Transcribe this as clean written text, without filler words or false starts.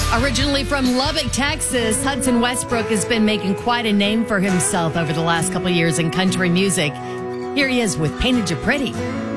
Originally from Lubbock, Texas, Hudson Westbrook has been making quite a name for himself over the last couple of years in country music. Here he is with Painted You Pretty.